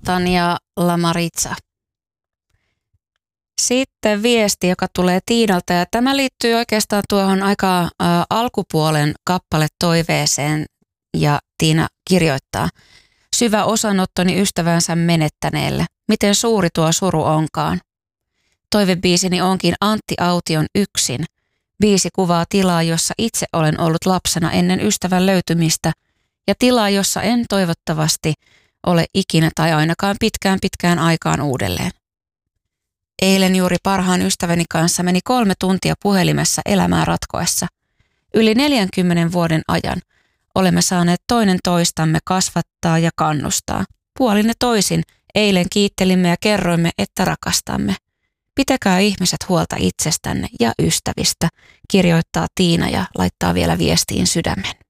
Jonathan ja Lamaritsa. Sitten viesti, joka tulee Tiinalta, ja tämä liittyy oikeastaan tuohon aika alkupuolen kappaletoiveeseen, ja Tiina kirjoittaa: syvä osanottoni ystävänsä menettäneelle, miten suuri tuo suru onkaan. Toivebiisini onkin Antti Aution Yksin. Biisi kuvaa tilaa, jossa itse olen ollut lapsena ennen ystävän löytymistä, ja tilaa, jossa en toivottavasti ole ikinä tai ainakaan pitkään aikaan uudelleen. Eilen juuri parhaan ystäväni kanssa meni 3 tuntia puhelimessa elämää ratkoessa. Yli 40 vuoden ajan olemme saaneet toinen toistamme kasvattaa ja kannustaa. Puolin ja toisin eilen kiittelimme ja kerroimme, että rakastamme. Pitäkää ihmiset huolta itsestänne ja ystävistä, kirjoittaa Tiina ja laittaa vielä viestiin sydämen.